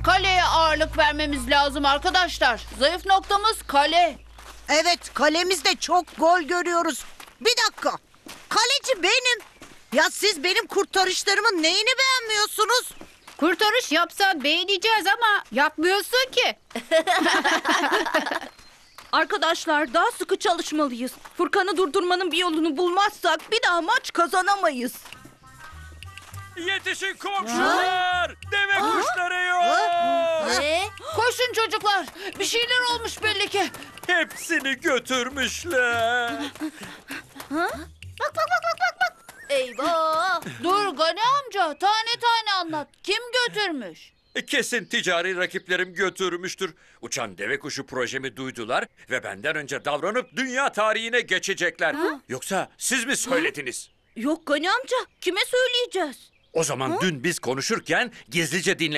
Kaleye ağırlık vermemiz lazım arkadaşlar. Zayıf noktamız kale. Evet, kalemizde çok gol görüyoruz. Bir dakika. Kaleci benim. Ya siz benim kurtarışlarımın neyini beğenmiyorsunuz? Kurtarış yapsa beğeneceğiz ama yapmıyorsun ki. Arkadaşlar daha sıkı çalışmalıyız. Furkan'ı durdurmanın bir yolunu bulmazsak bir daha maç kazanamayız. Yetişin komşular! Deve kuşları yok! Koşun çocuklar. Bir şeyler olmuş belli ki. Hepsini götürmüşler. Eyvah! Dur Gani amca, tane tane anlat. Kim götürmüş? Kesin ticari rakiplerim götürmüştür. Uçan deve kuşu projemi duydular ve benden önce davranıp dünya tarihine geçecekler. Yoksa siz mi söylediniz? Yok Gani amca, kime söyleyeceğiz? O zaman dün biz konuşurken gizlice dinle.